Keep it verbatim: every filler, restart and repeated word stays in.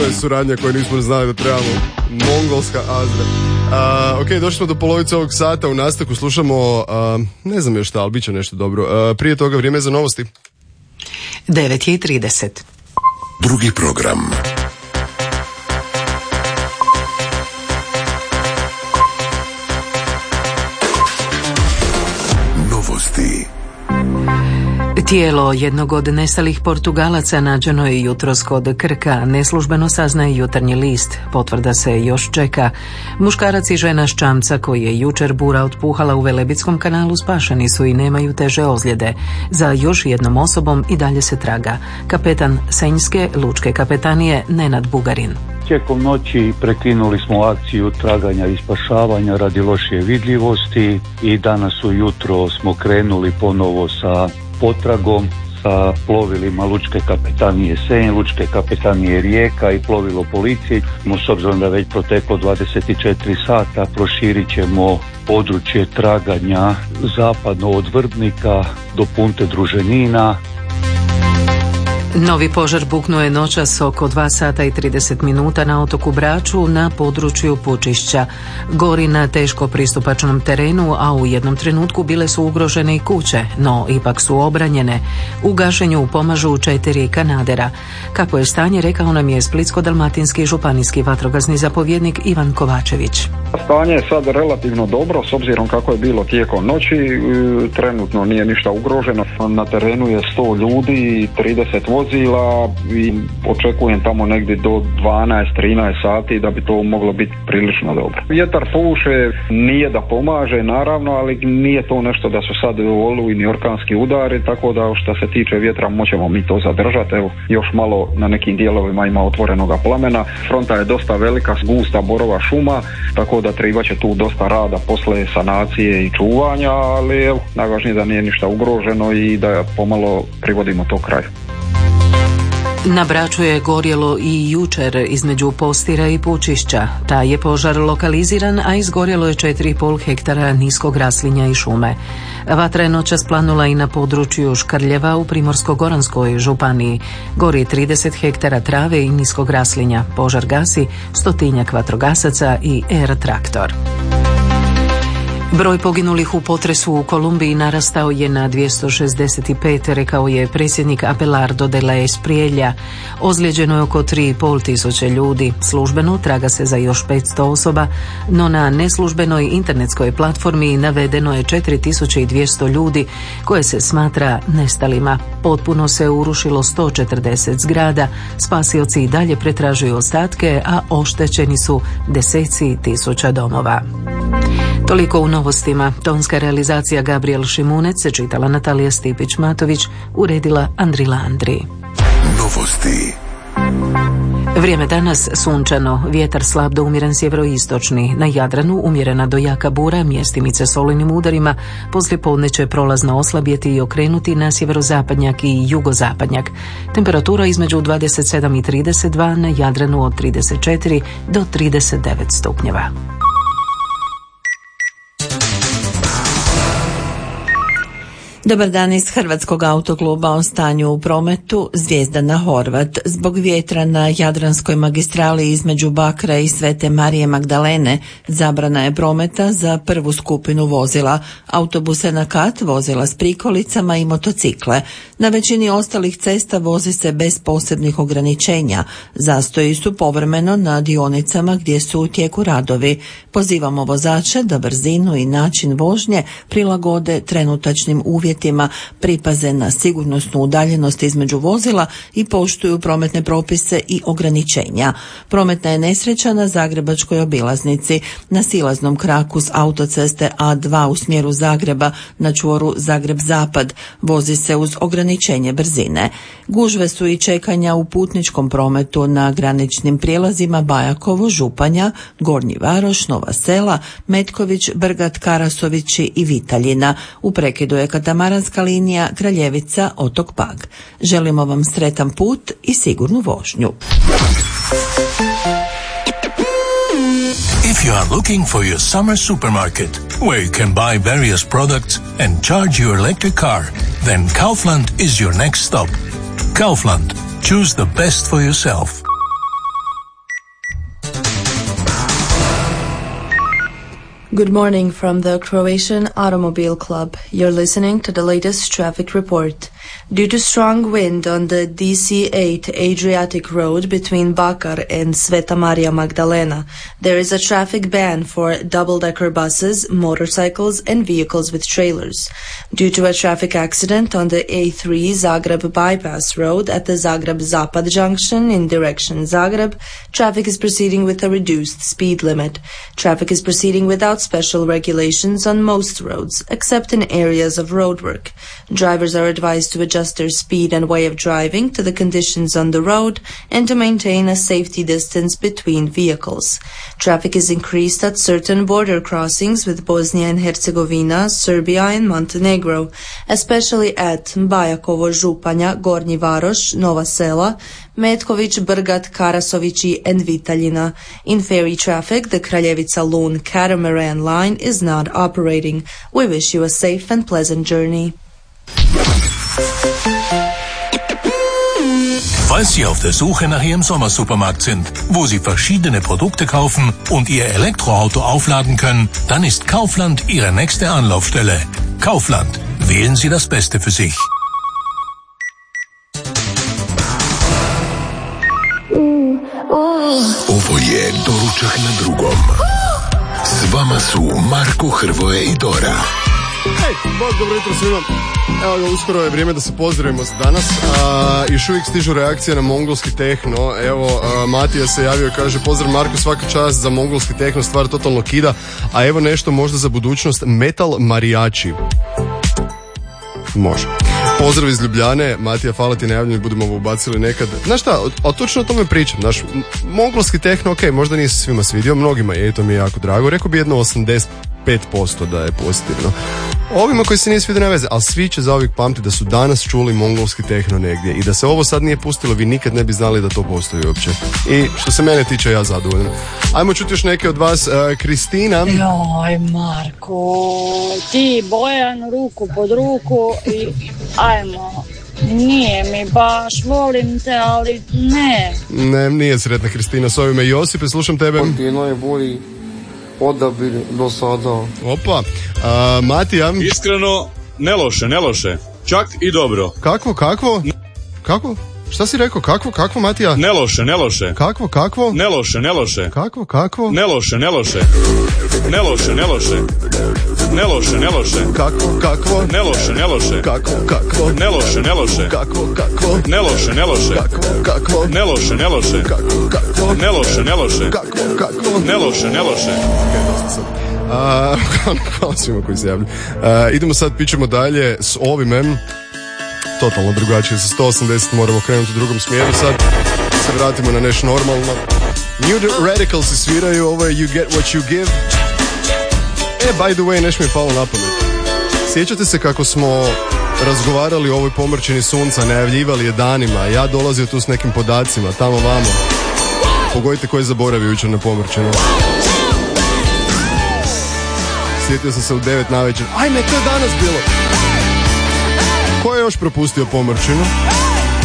je suradnja koju nismo znali da trebamo. Mongolska Azra. Uh, ok, došli smo do polovice ovog sata. U nastavku slušamo, uh, ne znam još šta, ali bit će nešto dobro. Uh, prije toga vrijeme za novosti. devet je i trideset. Drugi program. Novosti. Tijelo jednog od nestalih Portugalaca nađeno je jutros kod Krka. Neslužbeno saznaje Jutarnji list. Potvrda se još čeka. Muškarac i žena s Čamca koji je jučer bura otpuhala u Velebitskom kanalu spašeni su i nemaju teže ozljede. Za još jednom osobom i dalje se traga. Kapetan Senjske lučke kapetanije Nenad Bugarin. Tijekom noći prekinuli smo akciju traganja i spašavanja radi lošije vidljivosti i danas ujutro smo krenuli ponovo sa potragom sa plovilima lučke kapetanije Senj, lučke kapetanije Rijeka i plovilo policije. S obzirom da već proteklo dvadeset četiri sata, proširit ćemo područje traganja zapadno od Vrbnika do Punte Druženina. Novi požar buknuo je noćas oko dva sata i trideset minuta na otoku Braču na području Pučišća. Gori na teško pristupačnom terenu, a u jednom trenutku bile su ugrožene i kuće, no ipak su obranjene. U gašenju pomažu četiri kanadera. Kako je stanje, rekao nam je Splitsko-dalmatinski županijski vatrogasni zapovjednik Ivan Kovačević. Stanje je sad relativno dobro, s obzirom kako je bilo tijekom noći. Trenutno nije ništa ugroženo. Na terenu je sto ljudi i trideset vozila i očekujem tamo negdje do dvanaest trinaest sati da bi to moglo biti prilično dobro. Vjetar puše, nije da pomaže naravno, ali nije to nešto da su sad olujni orkanski udari, tako da što se tiče vjetra moćemo mi to zadržati. Evo, još malo na nekim dijelovima ima otvorenoga plamena. Fronta je dosta velika, gusta borova šuma, tako da treba će tu dosta rada posle sanacije i čuvanja, ali evo, najvažnije da nije ništa ugroženo i da pomalo privodimo to kraju. Na Braču je gorjelo i jučer između Postira i Pučišća. Taj je požar lokaliziran, a izgorjelo je četiri i pol hektara niskog raslinja i šume. Vatra je noćas planula i na području Škrljeva u Primorsko-goranskoj županiji. Gori trideset hektara trave i niskog raslinja. Požar gasi stotinjak vatrogasaca i er traktor. Broj poginulih u potresu u Kolumbiji narastao je na dvjesto šezdeset pet, rekao je predsjednik Abelardo de la Espriella. Ozlijeđeno je oko tri i pol tisuće ljudi. Službeno traga se za još petsto osoba, no na neslužbenoj internetskoj platformi navedeno je četiri tisuće dvjesto ljudi koje se smatra nestalima. Potpuno se urušilo sto četrdeset zgrada, spasioci i dalje pretražuju ostatke, a oštećeni su deseci tisuća domova. Toliko u novostima. Tonska realizacija Gabriel Šimunec, čitala Natalija Stipić-Matović, uredila Andrila Andri. Novosti. Vrijeme danas sunčano, vjetar slab do umjeren sjeveroistočni. Na Jadranu umjerena do jaka bura, mjestimice s olujnim udarima. Poslijepodne će prolazno oslabjeti i okrenuti na sjeverozapadnjak i jugozapadnjak. Temperatura između dvadeset sedam i trideset dva, na Jadranu od trideset četiri do trideset devet stupnjeva. Dobar dan iz Hrvatskog autokluba o stanju u prometu. Zvjezdana Horvat. Zbog vjetra na Jadranskoj magistrali između Bakra i Svete Marije Magdalene zabrana je prometa za prvu skupinu vozila, autobuse na kat, vozila s prikolicama i motocikle. Na većini ostalih cesta vozi se bez posebnih ograničenja. Zastoji su povremeno na dionicama gdje su u tijeku radovi. Pozivamo vozače da brzinu i način vožnje prilagode trenutačnim uvjetima, pripaze na sigurnosnu udaljenost između vozila i poštuju prometne propise i ograničenja. Prometna je nesreća na Zagrebačkoj obilaznici, na silaznom kraku s autoceste A dva u smjeru Zagreba na čvoru Zagreb-Zapad. Vozi se uz ograničenje brzine. Gužve su i čekanja u putničkom prometu na graničnim prijelazima Bajakovo, Županja, Gornji Varoš, Nova Sela, Metković, Brgat, Karasovići i Vitaljina. U prekidu je katamaranska linija Kraljevica, Otok Pag. Želimo vam sretan put i sigurnu vožnju. If you are looking for your summer supermarket, where you can buy various products and charge your electric car, then Kaufland is your next stop. Kaufland. Choose the best for yourself. Good morning from the Croatian Automobile Club. You're listening to the latest traffic report. Due to strong wind on the D C eight Adriatic Road between Bakar and Sveta Maria Magdalena, there is a traffic ban for double-decker buses, motorcycles, and vehicles with trailers. Due to a traffic accident on the A three Zagreb Bypass Road at the Zagreb-Zapad junction in direction Zagreb, traffic is proceeding with a reduced speed limit. Traffic is proceeding without special regulations on most roads, except in areas of roadwork. Drivers are advised to adjust their speed and way of driving to the conditions on the road and to maintain a safety distance between vehicles. Traffic is increased at certain border crossings with Bosnia and Herzegovina, Serbia and Montenegro, especially at Bajakovo, Županja, Gornji Varoš, Nova Sela, Metković, Brgat, Karasovići and Vitaljina. In ferry traffic, the Kraljevica-Lun catamaran line is not operating. We wish you a safe and pleasant journey. Falls Sie auf der Suche nach Ihrem Sommersupermarkt sind, wo Sie verschiedene Produkte kaufen und Ihr Elektroauto aufladen können, dann ist Kaufland Ihre nächste Anlaufstelle. Kaufland. Wählen Sie das Beste für sich. Ovo je Doručak na drugom. S vama su Marko, Hrvoje i Dora. Hej, bog, dobro jutro svima. Evo ga, uskoro je vrijeme da se pozdravimo za danas. A, još uvijek stižu reakcije na mongolski tehno. Evo, a, Matija se javio i kaže: pozdrav Marko, svaka čast za mongolski tehno, stvar totalno kida. A evo nešto možda za budućnost, metal marijači. Može. Pozdrav iz Ljubljane, Matija, hvala ti na javljanju, budemo ovo ubacili nekad. Znaš šta, a točno o tome pričam, znaš, mongolski tehno, ok, možda nije se svima svidio, mnogima je i to mi je jako drago, rekao bi jedno osamdeset pet posto da je pozitivno. Ovima koji se nije svidio ne veze, ali svi će zauvijek pamtiti da su danas čuli mongolski tehno negdje i da se ovo sad nije pustilo, vi nikad ne bi znali da to postoji uopće. I što se mene tiče, ja zadovoljan. Ajmo čuti još neke od vas. uh, Kristina. Joj, Marko, ti Bojan ruku pod ruku i ajmo. Nije mi baš, volim te, ali ne. Ne, nije sretna Kristina s ovime. Josipe, slušam tebe. On ti je najbolji odabir do sada. Opa, a, Matija. Iskreno, ne loše, ne loše. Čak i dobro. Kakvo, kakvo? Kako? Šta si rekao? Kakvo, kakvo, Matija? Ne loše, ne loše. Kakvo, kakvo? Ne loše, ne loše. Kakvo, kakvo? Ne loše, ne loše. Ne loše, ne loše. Ne loše, ne loše. Kakvo, kakvo? Ne loše, ne loše. Kakvo, kakvo? Ne loše, ne loše. Kakvo, kakvo? Ne loše, ne loše. Kakvo, kakvo? Ne loše, ne loše. Kakvo, kakvo? Ne loše, ne loše. Kakvo, kakvo? Ne loše, ne loše. Ok, dosta sad. Uh, hvala svima koji se javljaju. Uh, idemo sad, pićemo dalje s ovime. Totalno drugačije, sa sto osamdeset moramo krenuti u drugom smjeru. Sad se vratimo na nešto normalno. New Radicals se sviraju, ovo je You Get What You Give. E, by the way, nešto mi je palo na pamet. Sjećate se kako smo razgovarali o ovoj pomrčini sunca, najavljivali je danima, ja dolazio tu s nekim podacima, tamo vamo. Pogodite ko je zaboravio jučer na pomrčinu. Sjetio sam se u devet navečer. Ajme, to je danas bilo. Ko je još propustio pomrčinu?